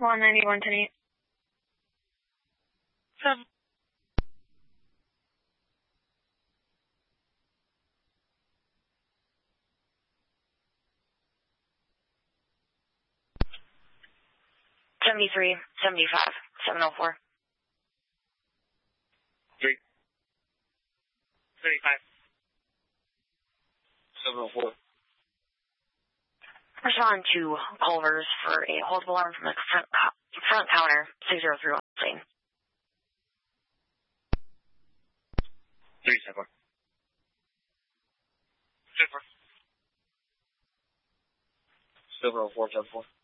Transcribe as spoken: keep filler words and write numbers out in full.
one ninety-one, ten eight. Seven. Seventy-three, seventy-five, seven oh four. Three. Seventy-five. Seven oh four. Respond to Culver's for a hold alarm from the front, co- front counter, six zero three one, please. Three seven. Silver. Silver oh four seven four.